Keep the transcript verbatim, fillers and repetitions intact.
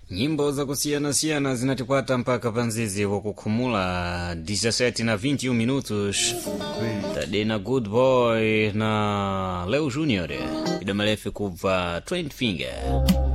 Nyimbo za kusiyana-siyana zinatipata mpaka panzizi wa kukhumula dezessete na vinte e um minutos. Tadena Good Boy na Leo Junior idamalefe kubva twenty Finger.